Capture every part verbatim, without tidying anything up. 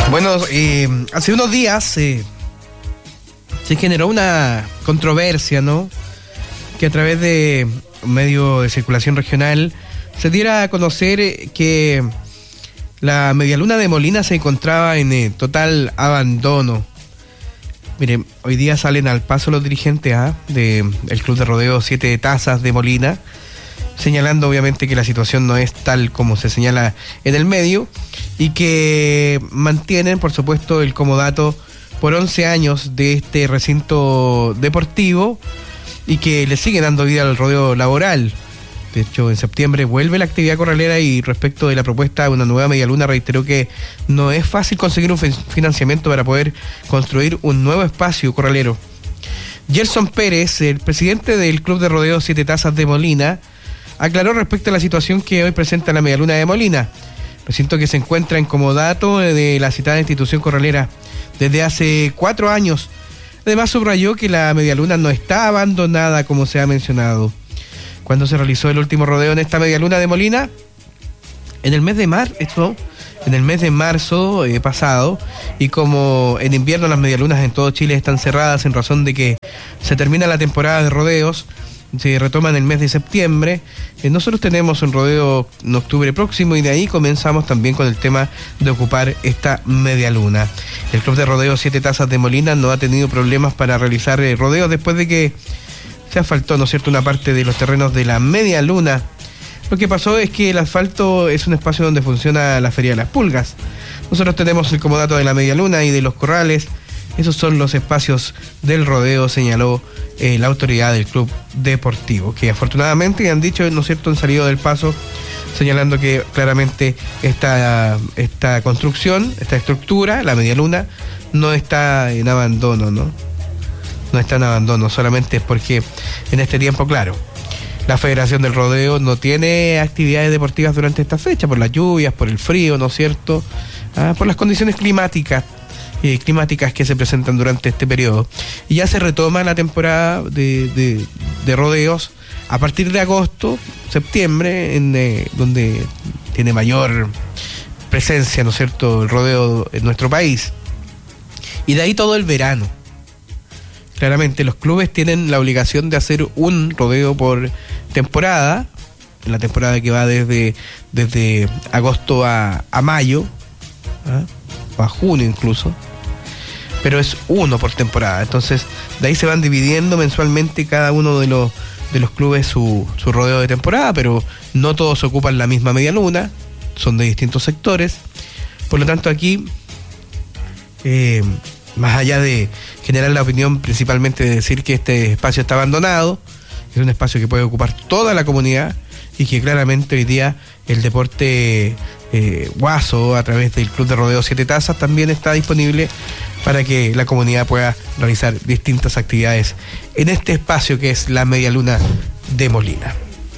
Bueno, eh, hace unos días eh, se generó una controversia, ¿no? Que a través de un medio de circulación regional se diera a conocer que la medialuna de Molina se encontraba en eh, total abandono. Miren, hoy día salen al paso los dirigentes ¿ah? del Club de Rodeo Siete Tazas de Molina, señalando obviamente que la situación no es tal como se señala en el medio y que mantienen, por supuesto, el comodato por once años de este recinto deportivo y que le sigue dando vida al rodeo laboral. De hecho, en septiembre vuelve la actividad corralera y respecto de la propuesta de una nueva medialuna reiteró que no es fácil conseguir un financiamiento para poder construir un nuevo espacio corralero. Gerson Pérez, el presidente del Club de Rodeo Siete Tazas de Molina, aclaró respecto a la situación que hoy presenta la medialuna de Molina, recinto que se encuentra en comodato de la citada institución corralera desde hace cuatro años. Además subrayó que la medialuna no está abandonada como se ha mencionado. Cuando se realizó el último rodeo en esta medialuna de Molina, en el mes de marzo, esto, en el mes de marzo eh, pasado, y como en invierno las medialunas en todo Chile están cerradas en razón de que se termina la temporada de rodeos, se retoma en el mes de septiembre. Eh, nosotros tenemos un rodeo en octubre próximo y de ahí comenzamos también con el tema de ocupar esta medialuna. El Club de Rodeo Siete Tazas de Molina no ha tenido problemas para realizar eh, rodeos después de que se asfaltó, ¿no es cierto?, una parte de los terrenos de la medialuna. Lo que pasó es que el asfalto es un espacio donde funciona la Feria de las Pulgas. Nosotros tenemos el comodato de la medialuna y de los corrales. Esos son los espacios del rodeo, señaló eh, la autoridad del club deportivo, que afortunadamente han dicho, ¿no es cierto?, han salido del paso, señalando que claramente esta, esta construcción, esta estructura, la medialuna, no está en abandono, ¿no? No está en abandono, solamente es porque en este tiempo, claro, la Federación del Rodeo no tiene actividades deportivas durante esta fecha, por las lluvias, por el frío, ¿no es cierto?, ah, por las condiciones climáticas. Eh, climáticas que se presentan durante este periodo. Y ya se retoma la temporada de, de, de rodeos a partir de agosto, septiembre, en, eh, donde tiene mayor presencia, ¿no es cierto?, el rodeo en nuestro país. Y de ahí todo el verano. Claramente los clubes tienen la obligación de hacer un rodeo por temporada, en la temporada que va desde, desde agosto a, a mayo, ¿ah? o a junio incluso, pero es uno por temporada. Entonces de ahí se van dividiendo mensualmente cada uno de los de los clubes su, su rodeo de temporada, pero no todos ocupan la misma medialuna, son de distintos sectores. Por lo tanto aquí eh, más allá de generar la opinión principalmente de decir que este espacio está abandonado, es un espacio que puede ocupar toda la comunidad y que claramente hoy día el deporte eh, guaso a través del Club de Rodeo Siete Tazas también está disponible para que la comunidad pueda realizar distintas actividades en este espacio que es la medialuna de Molina.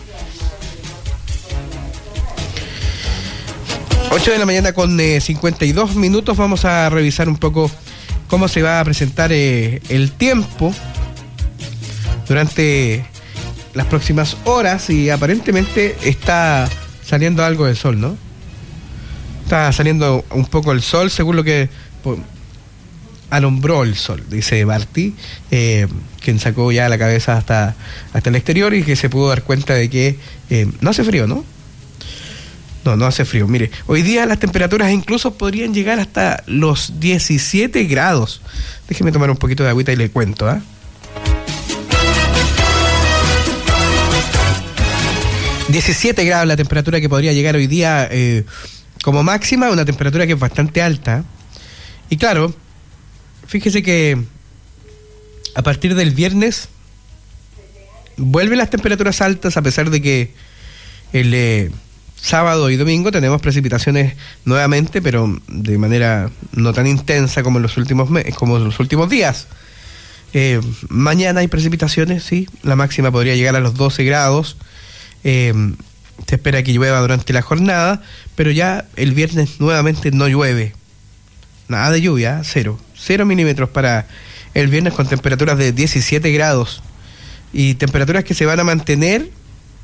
ocho de la mañana con eh, cincuenta y dos minutos. Vamos a revisar un poco cómo se va a presentar eh, el tiempo durante las próximas horas y aparentemente está saliendo algo del sol, ¿no? Está saliendo un poco el sol según lo que pues, alumbró el sol, dice Barty, eh, quien sacó ya la cabeza hasta, hasta el exterior y que se pudo dar cuenta de que eh, no hace frío, ¿no? No, no hace frío. Mire, hoy día las temperaturas incluso podrían llegar hasta los diecisiete grados. Déjeme tomar un poquito de agüita y le cuento, ¿ah? ¿eh? diecisiete grados la temperatura que podría llegar hoy día eh, como máxima, una temperatura que es bastante alta. Y claro, fíjese que a partir del viernes vuelven las temperaturas altas, a pesar de que el eh, sábado y domingo tenemos precipitaciones nuevamente, pero de manera no tan intensa como en los últimos meses, como en los últimos días. Eh, mañana hay precipitaciones, sí, la máxima podría llegar a los doce grados. Eh, se espera que llueva durante la jornada, pero ya el viernes nuevamente no llueve. Nada de lluvia, cero. Cero milímetros para el viernes con temperaturas de diecisiete grados. Y temperaturas que se van a mantener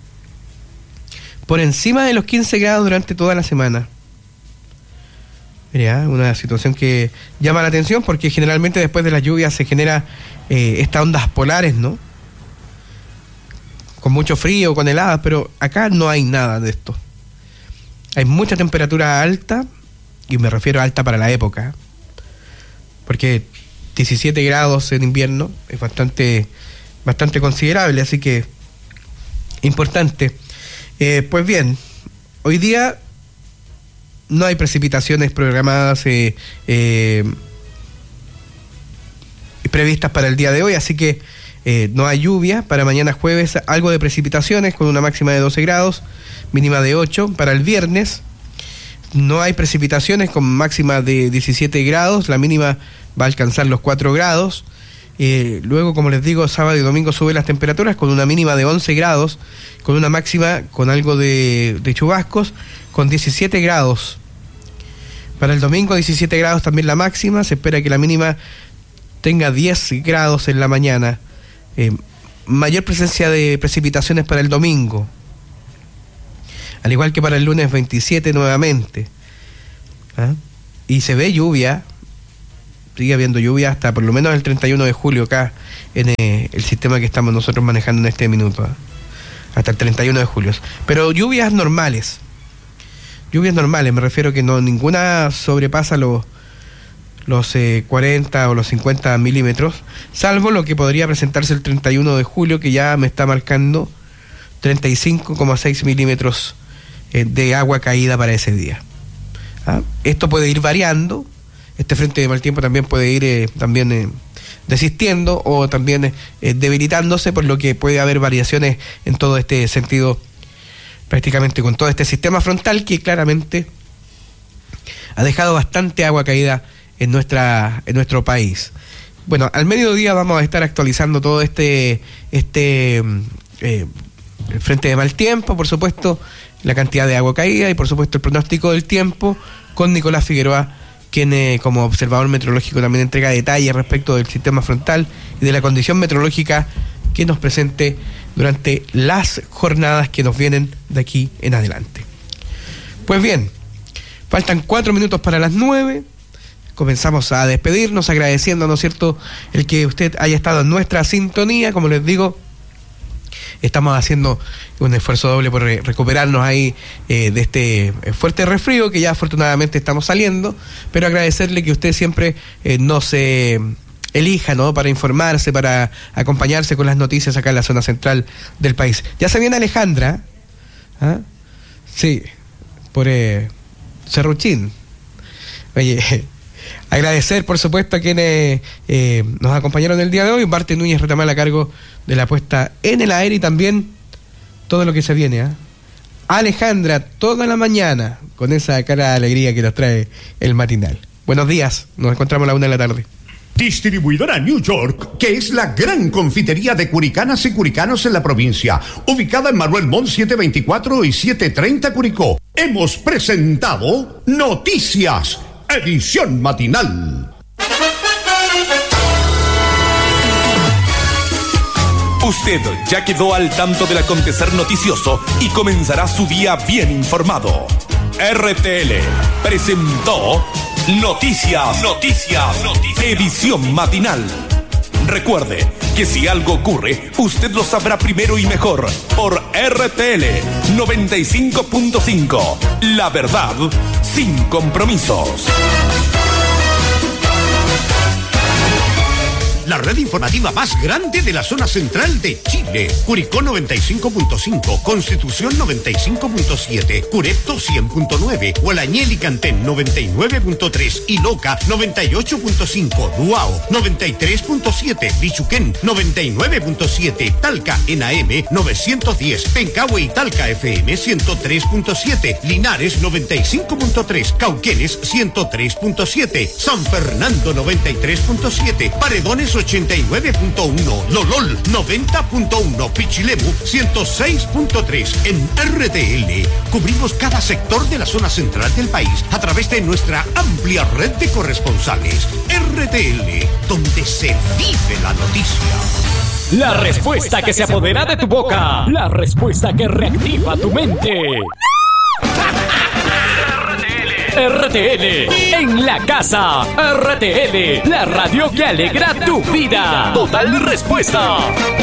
por encima de los quince grados durante toda la semana. Mira, una situación que llama la atención porque generalmente después de las lluvias se genera eh, estas ondas polares, ¿no? Con mucho frío, con heladas, pero acá no hay nada de esto. Hay mucha temperatura alta, y me refiero a alta para la época, porque diecisiete grados en invierno es bastante, bastante considerable, así que importante. Eh, pues bien, hoy día no hay precipitaciones programadas eh, eh, previstas para el día de hoy, así que eh, no hay lluvia. Para mañana jueves algo de precipitaciones con una máxima de doce grados, mínima de ocho. Para el viernes no hay precipitaciones con máxima de diecisiete grados, la mínima va a alcanzar los cuatro grados. Eh, luego, como les digo, sábado y domingo suben las temperaturas con una mínima de once grados, con una máxima con algo de, de chubascos, con diecisiete grados. Para el domingo diecisiete grados también la máxima, se espera que la mínima tenga diez grados en la mañana. Eh, mayor presencia de precipitaciones para el domingo, al igual que para el lunes veintisiete nuevamente. ¿Ah? Y se ve lluvia, sigue habiendo lluvia hasta por lo menos el treinta y uno de julio acá en eh, el sistema que estamos nosotros manejando en este minuto, ¿eh? Hasta el treinta y uno de julio. Pero lluvias normales, lluvias normales, me refiero que no ninguna sobrepasa los, los eh, cuarenta o los cincuenta milímetros, salvo lo que podría presentarse el treinta y uno de julio, que ya me está marcando treinta y cinco coma seis milímetros eh, de agua caída para ese día. ¿Ah? Esto puede ir variando. Este frente de mal tiempo también puede ir eh, también eh, desistiendo o también eh, debilitándose, por lo que puede haber variaciones en todo este sentido, prácticamente con todo este sistema frontal que claramente ha dejado bastante agua caída en nuestra en nuestro país. Bueno, al mediodía vamos a estar actualizando todo este este eh, frente de mal tiempo, por supuesto, la cantidad de agua caída y por supuesto el pronóstico del tiempo con Nicolás Figueroa, quien eh, como observador meteorológico también entrega detalles respecto del sistema frontal y de la condición meteorológica que nos presente durante las jornadas que nos vienen de aquí en adelante. Pues bien, faltan cuatro minutos para las nueve. Comenzamos a despedirnos agradeciendo, ¿no es cierto?, el que usted haya estado en nuestra sintonía. Como les digo, estamos haciendo un esfuerzo doble por re- recuperarnos ahí eh, de este fuerte resfrío que ya afortunadamente estamos saliendo, pero agradecerle que usted siempre eh, nos eh, elija, ¿no?, para informarse, para acompañarse con las noticias acá en la zona central del país. Ya se viene Alejandra, ¿ah? Sí, por eh, Cerruchín. Oye, agradecer por supuesto a quienes eh, nos acompañaron el día de hoy. Marte Núñez Retamal a cargo de la puesta en el aire y también todo lo que se viene, ¿eh? Alejandra toda la mañana con esa cara de alegría que nos trae el matinal. Buenos días, nos encontramos a la una de la tarde. Distribuidora New York, que es la gran confitería de curicanas y curicanos en la provincia, ubicada en Manuel Montt setecientos veinticuatro y setecientos treinta Curicó. Hemos presentado Noticias, edición matinal. Usted ya quedó al tanto del acontecer noticioso y comenzará su día bien informado. R T L presentó Noticias, Noticias, Noticias, edición matinal. Recuerde que si algo ocurre, usted lo sabrá primero y mejor por R T L noventa y cinco punto cinco. La verdad sin compromisos. La red informativa más grande de la zona central de Chile. Curicó noventa y cinco punto cinco, Constitución noventa y cinco punto siete, Curepto cien punto nueve, Hualañel y Cantén noventa y nueve punto tres y Loca noventa y ocho punto cinco, Duao noventa y tres punto siete, Bichuquén noventa y nueve punto siete, Talca en A M novecientos diez, Pencahue y Talca F M ciento tres punto siete, Linares noventa y cinco punto tres, Cauquenes ciento tres punto siete, San Fernando noventa y tres punto siete, Paredones ochenta y nueve punto uno, Lolol noventa punto uno, Pichilemu ciento seis punto tres. En R T L cubrimos cada sector de la zona central del país a través de nuestra amplia red de corresponsales. R T L, donde se vive la noticia. La respuesta que se apodera de tu boca. La respuesta que reactiva tu mente. R T L R T L en la casa. R T L, la radio que alegra tu vida. Total Respuesta.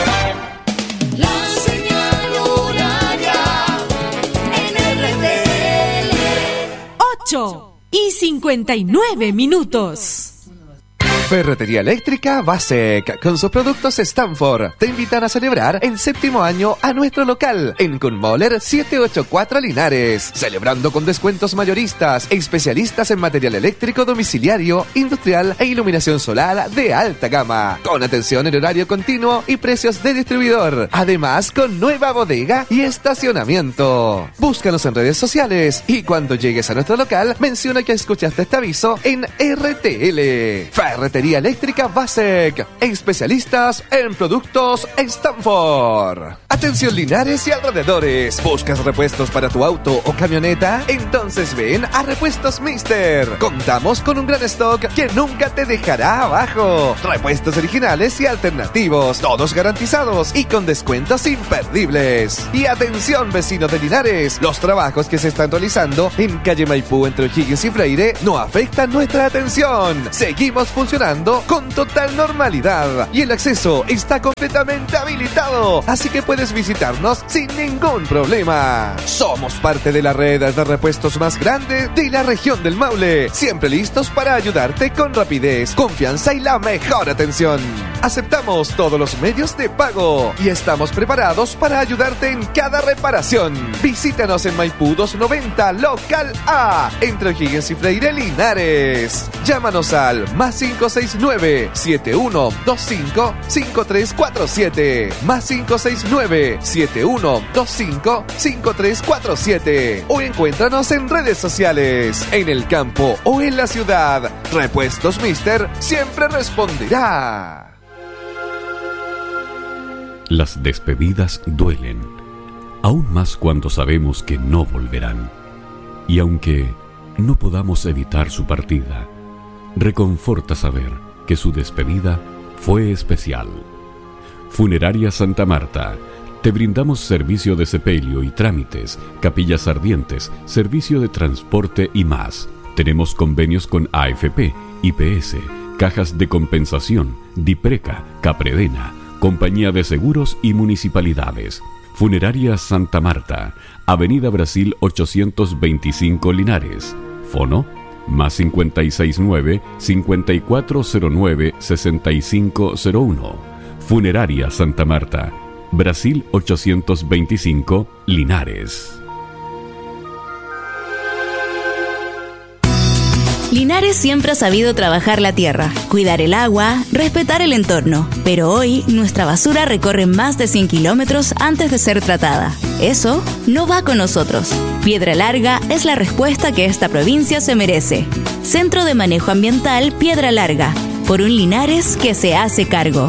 La señal horaria en R T L. ocho y cincuenta y nueve minutos. Ferretería Eléctrica Basec, con sus productos Stanford, te invitan a celebrar el séptimo año a nuestro local en Kunmoller setecientos ochenta y cuatro Linares, celebrando con descuentos mayoristas, especialistas en material eléctrico domiciliario, industrial e iluminación solar de alta gama, con atención en horario continuo y precios de distribuidor, además con nueva bodega y estacionamiento. Búscanos en redes sociales y cuando llegues a nuestro local, menciona que escuchaste este aviso en R T L. Ferretería Eléctrica Basec, especialistas en productos Stanford. Atención Linares y alrededores. ¿Buscas repuestos para tu auto o camioneta? Entonces ven a Repuestos Mister. Contamos con un gran stock que nunca te dejará abajo. Repuestos originales y alternativos, todos garantizados y con descuentos imperdibles. Y atención vecinos de Linares, los trabajos que se están realizando en calle Maipú entre O'Higgins y Freire no afectan nuestra atención. Seguimos funcionando con total normalidad y el acceso está completamente habilitado, así que puedes visitarnos sin ningún problema. Somos parte de la red de repuestos más grande de la región del Maule, siempre listos para ayudarte con rapidez, confianza y la mejor atención. Aceptamos todos los medios de pago y estamos preparados para ayudarte en cada reparación. Visítanos en Maipú doscientos noventa Local A, entre O'Higgins y Freire Linares. Llámanos al más cinco seis nueve, siete uno dos cinco, cinco tres cuatro siete, más cinco seis nueve, siete uno dos cinco, cinco tres cuatro siete, o encuéntranos en redes sociales, en el campo o en la ciudad. Repuestos Mister siempre responderá. Las despedidas duelen, aún más cuando sabemos que no volverán. Y aunque no podamos evitar su partida, reconforta saber que su despedida fue especial. Funeraria Santa Marta. Te brindamos servicio de sepelio y trámites, capillas ardientes, servicio de transporte y más. Tenemos convenios con A F P, I P S, cajas de compensación, Dipreca, Capredena, Compañía de Seguros y municipalidades. Funeraria Santa Marta, Avenida Brasil ochocientos veinticinco Linares. Fono más cincuenta y seis nueve, cincuenta y cuatro cero nueve, sesenta y cinco cero uno. Funeraria Santa Marta, Brasil ochocientos veinticinco Linares. Linares siempre ha sabido trabajar la tierra, cuidar el agua, respetar el entorno. Pero hoy, nuestra basura recorre más de cien kilómetros antes de ser tratada. Eso no va con nosotros. Piedra Larga es la respuesta que esta provincia se merece. Centro de Manejo Ambiental Piedra Larga, por un Linares que se hace cargo.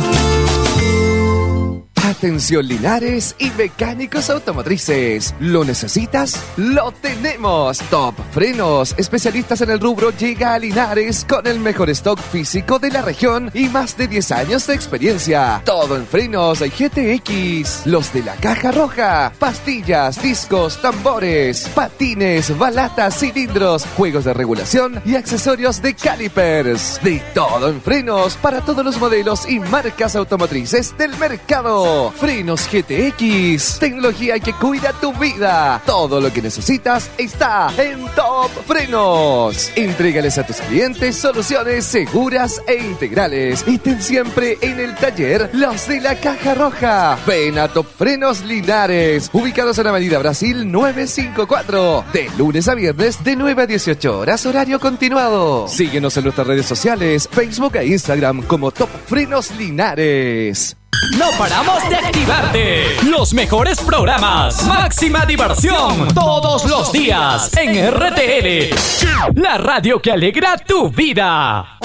Atención Linares y mecánicos automotrices. ¿Lo necesitas? ¡Lo tenemos! Top Frenos, especialistas en el rubro, llega a Linares con el mejor stock físico de la región y más de diez años de experiencia. Todo en frenos G T X, los de la caja roja, pastillas, discos, tambores, patines, balatas, cilindros, juegos de regulación y accesorios de calipers. De todo en frenos para todos los modelos y marcas automotrices del mercado. Frenos G T X, tecnología que cuida tu vida. Todo lo que necesitas está en Top Frenos. Entrégales a tus clientes soluciones seguras e integrales. Y ten siempre en el taller los de la caja roja. Ven a Top Frenos Linares, ubicados en Avenida Brasil novecientos cincuenta y cuatro, de lunes a viernes de nueve a dieciocho horas, horario continuado. Síguenos en nuestras redes sociales, Facebook e Instagram como Top Frenos Linares. No paramos de activarte. Los mejores programas, máxima diversión, todos los días en R T L, la radio que alegra tu vida.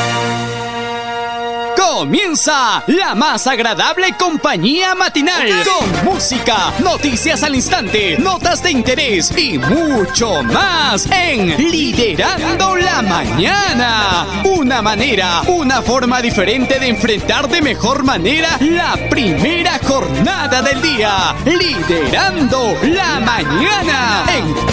Comienza la más agradable compañía matinal, con música, noticias al instante, notas de interés y mucho más en Liderando la Mañana. Una manera, una forma diferente de enfrentar de mejor manera la primera jornada del día. Liderando la Mañana en